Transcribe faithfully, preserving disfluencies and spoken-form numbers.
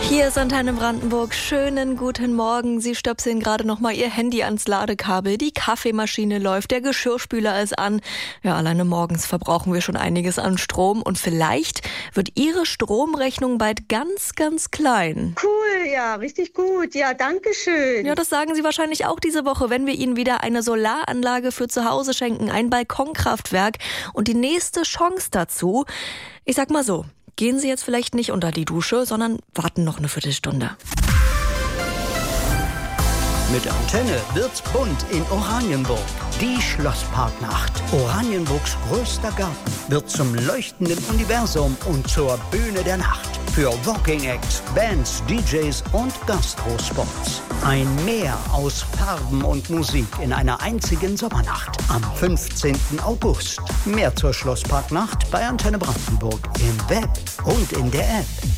Hier ist Antenne Brandenburg. Schönen guten Morgen. Sie stöpseln gerade noch mal Ihr Handy ans Ladekabel. Die Kaffeemaschine läuft, der Geschirrspüler ist an. Ja, alleine morgens verbrauchen wir schon einiges an Strom. Und vielleicht wird Ihre Stromrechnung bald ganz, ganz klein. Cool, ja, richtig gut. Ja, danke schön. Ja, das sagen Sie wahrscheinlich auch diese Woche, wenn wir Ihnen wieder eine Solaranlage für zu Hause schenken, ein Balkonkraftwerk und die nächste Chance dazu. Ich sag mal so. Gehen Sie jetzt vielleicht nicht unter die Dusche, sondern warten noch eine Viertelstunde. Mit Antenne wird's bunt in Oranienburg. Die Schlossparknacht. Oranienburgs größter Garten wird zum leuchtenden Universum und zur Bühne der Nacht. Für Walking Acts, Bands, D Js und Gastrospots. Ein Meer aus Farben und Musik in einer einzigen Sommernacht am fünfzehnten August. Mehr zur Schlossparknacht bei Antenne Brandenburg im Web und in der App.